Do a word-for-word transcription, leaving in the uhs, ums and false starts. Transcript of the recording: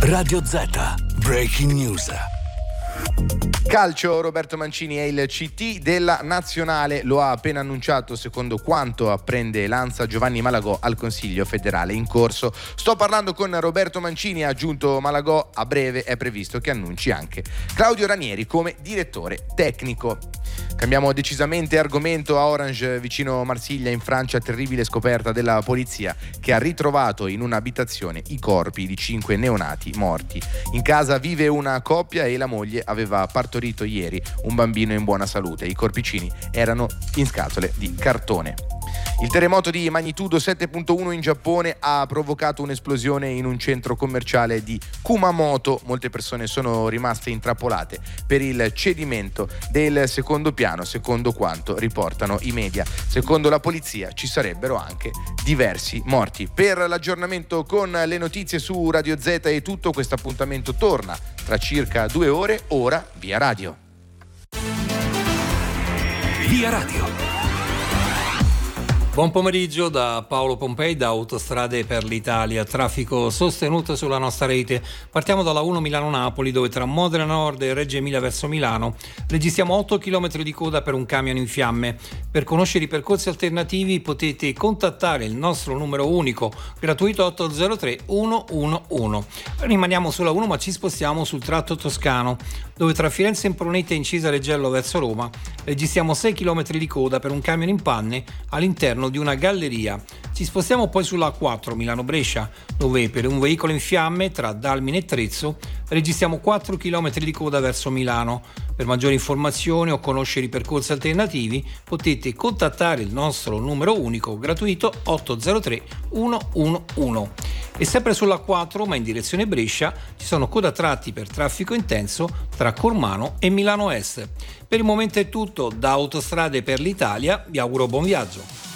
Radio Z, Breaking News. Calcio, Roberto Mancini è il C T della Nazionale, lo ha appena annunciato secondo quanto apprende l'ANSA Giovanni Malagò al Consiglio federale in corso. Sto parlando con Roberto Mancini, ha aggiunto Malagò, a breve è previsto che annunci anche Claudio Ranieri come direttore tecnico. Cambiamo decisamente argomento. A Orange, vicino Marsiglia, in Francia, terribile scoperta della polizia che ha ritrovato in un'abitazione i corpi di cinque neonati morti. In casa vive una coppia e la moglie aveva partorito ieri un bambino in buona salute. I corpicini erano in scatole di cartone. Il terremoto di magnitudo sette virgola uno in Giappone ha provocato un'esplosione in un centro commerciale di Kumamoto. Molte persone sono rimaste intrappolate per il cedimento del secondo piano, secondo quanto riportano i media. Secondo la polizia ci sarebbero anche diversi morti. Per l'aggiornamento con le notizie su Radio Z è tutto. Questo appuntamento torna tra circa due ore, ora via radio. Via radio. Buon pomeriggio da Paolo Pompei, da Autostrade per l'Italia. Traffico sostenuto sulla nostra rete. Partiamo dalla uno Milano-Napoli, dove tra Modena Nord e Reggio Emilia verso Milano registriamo otto chilometri di coda per un camion in fiamme. Per conoscere i percorsi alternativi potete contattare il nostro numero unico gratuito otto zero tre uno uno uno. Rimaniamo sulla uno, ma ci spostiamo sul tratto toscano, dove tra Firenze Impruneta e Incisa Reggello verso Roma registriamo sei chilometri di coda per un camion in panne all'interno di una galleria. Ci spostiamo poi sulla A quattro Milano-Brescia, dove per un veicolo in fiamme tra Dalmine e Trezzo registriamo quattro chilometri di coda verso Milano. Per maggiori informazioni o conoscere i percorsi alternativi potete contattare il nostro numero unico gratuito otto zero tre uno uno uno. E sempre sulla A quattro, ma in direzione Brescia, ci sono coda tratti per traffico intenso tra Cormano e Milano Est. Per il momento è tutto. Da Autostrade per l'Italia vi auguro buon viaggio.